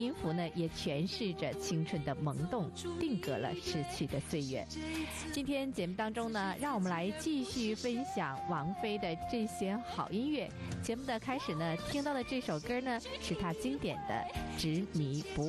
音符呢，也诠释着青春的萌动，定格了逝去的岁月。今天节目当中呢，让我们来继续分享王菲的这些好音乐。节目的开始呢，听到的这首歌呢，是她经典的《执迷不悟》。